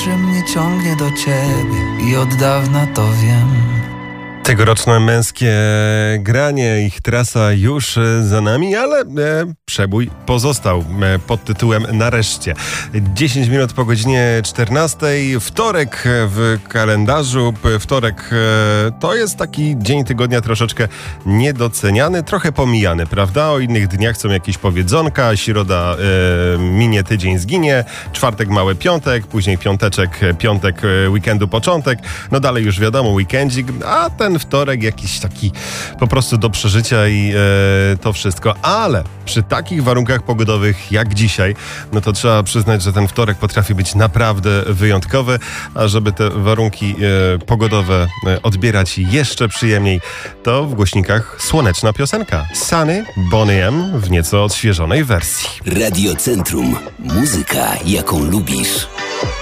że mnie ciągnie do ciebie i od dawna to wiem. Tegoroczne męskie granie, ich trasa już za nami, ale przebój pozostał pod tytułem Nareszcie. 10 minut po godzinie 14, wtorek w kalendarzu. Wtorek to jest taki dzień tygodnia troszeczkę niedoceniany, trochę pomijany, prawda? O innych dniach są jakieś powiedzonka, środa minie, tydzień zginie, czwartek mały piątek, później piąteczek, piątek weekendu początek, no dalej już wiadomo, weekendzik, a ten wtorek jakiś taki po prostu do przeżycia i to wszystko. Ale przy takich warunkach pogodowych jak dzisiaj, no to trzeba przyznać, że ten wtorek potrafi być naprawdę wyjątkowy, a żeby te warunki pogodowe odbierać jeszcze przyjemniej, to w głośnikach słoneczna piosenka. Sunny Boney M w nieco odświeżonej wersji. Radio Centrum. Muzyka, jaką lubisz.